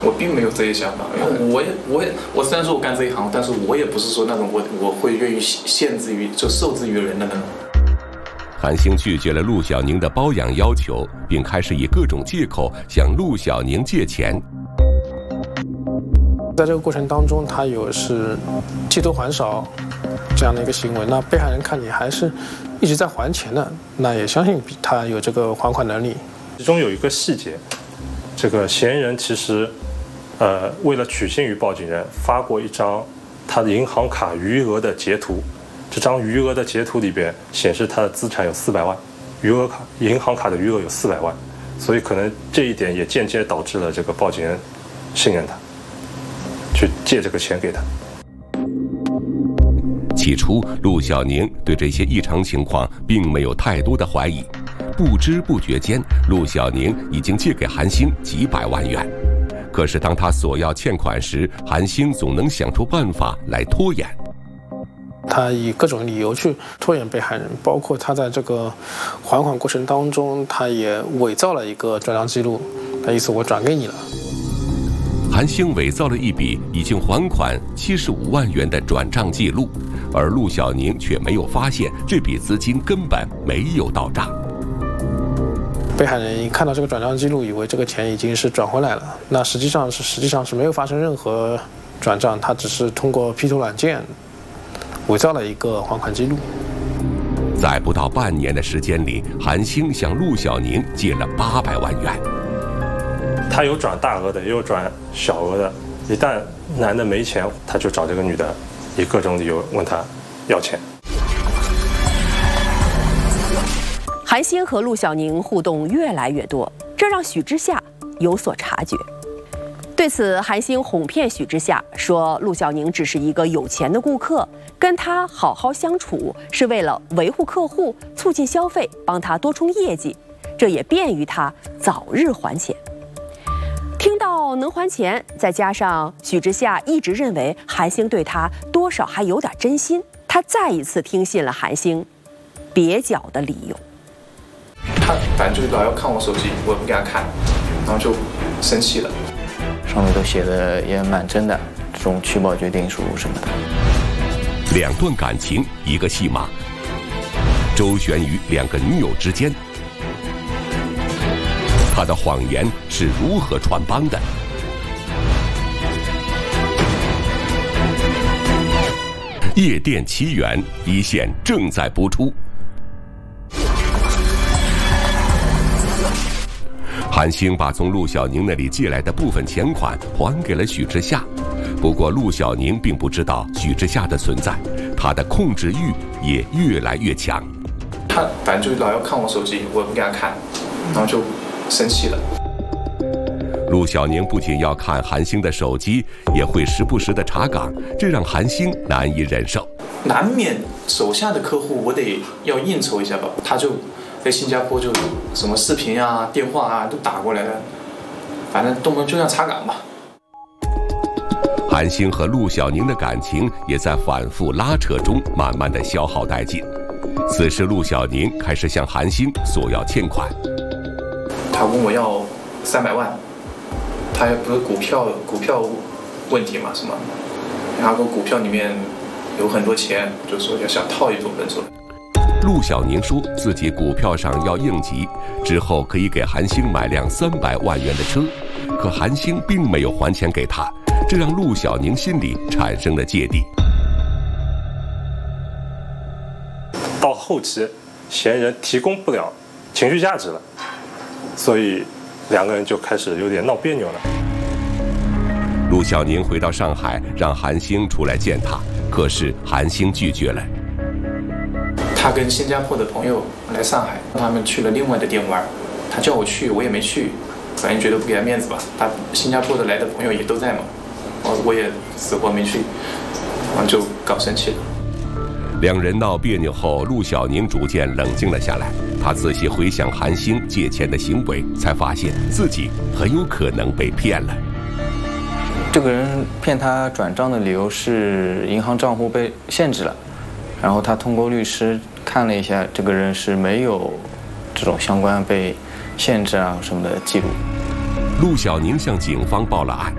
我并没有这些想法，因为我虽然说我干这一行，但是我也不是说那种我会愿意限制于就受制于人的那种。 韩星拒绝了陆小宁的包养要求，并开始以各种借口向陆小宁借钱。 在这个过程当中，他有是借多还少这样的一个行为，那被害人看你还是一直在还钱的，那也相信他有这个还款能力。 其中有一个细节，这个嫌疑人其实为了取信于报警人，发过一张他的银行卡余额的截图。这张余额的截图里边显示他的资产有400万，银行卡的余额有400万，所以可能这一点也间接导致了这个报警人信任他，去借这个钱给他。 起初，陆小宁对这些异常情况并没有太多的怀疑，不知不觉间，陆小宁已经借给韩星几百万元。可是当他索要欠款时，韩星总能想出办法来拖延。 他以各种理由去拖延被害人，包括他在这个还款过程当中，他也伪造了一个转账记录，他意思我转给你了。 韩星伪造了一笔已经还款75万元的转账记录，而陆小宁却没有发现这笔资金根本没有到账。 被害人一看到这个转账记录，以为这个钱已经是转回来了，那实际上是没有发生任何转账，他只是通过 P 图软件伪造了一个还款记录。 在不到半年的时间里，韩星向陆小宁借了800万元。 他有转大额的，也有转小额的。一旦男的没钱，他就找这个女的，以各种理由问他要钱。 韩星和陆小宁互动越来越多，这让许之夏有所察觉。对此，韩星哄骗许之夏说，陆小宁只是一个有钱的顾客，跟他好好相处是为了维护客户、促进消费，帮他多冲业绩，这也便于他早日还钱。听到能还钱，再加上许之夏一直认为韩星对他多少还有点真心，他再一次听信了韩星蹩脚的理由。 他反正就老要看我手机，我也不给他看，然后就生气了。 上面都写的也蛮真的，这种取保决定书什么的。 两段感情，一个戏码，周旋于两个女友之间。他的谎言是如何穿帮的？夜店奇缘一线正在播出。韩星把从陆小宁那里借来的部分钱款还给了许之夏，不过陆小宁并不知道许之夏的存在，他的控制欲也越来越强。 他反正就老要看我手机，我也不给他看，然后就生气了。 陆小宁不仅要看韩星的手机，也会时不时的查岗，这让韩星难以忍受。 难免手下的客户我得要应酬一下吧，他就在新加坡就什么视频啊、电话啊都打过来了，反正动不动就像查岗吧。 韩星和陆小宁的感情也在反复拉扯中慢慢的消耗殆尽。此时陆小宁开始向韩星索要欠款。 他问我要300万，他也不是股票问题嘛，什么，然后股票里面有很多钱，就说要想套一部分出来。 陆小宁说自己股票上要应急，之后可以给韩星买辆300万元的车，可韩星并没有还钱给他，这让陆小宁心里产生了芥蒂。 到后期，嫌疑人提供不了情绪价值了，所以两个人就开始有点闹别扭了。 陆小宁回到上海，让韩星出来见他，可是韩星拒绝了。 他跟新加坡的朋友来上海，他们去了另外的店玩，他叫我去，我也没去，反正觉得不给他面子吧。他新加坡的来的朋友也都在嘛，我也死活没去，然后就搞生气了。 两人闹别扭后，陆小宁逐渐冷静了下来。他仔细回想韩星借钱的行为，才发现自己很有可能被骗了。 这个人骗他转账的理由是银行账户被限制了，然后他通过律师看了一下，这个人是没有这种相关被限制啊什么的记录。 陆小宁向警方报了案，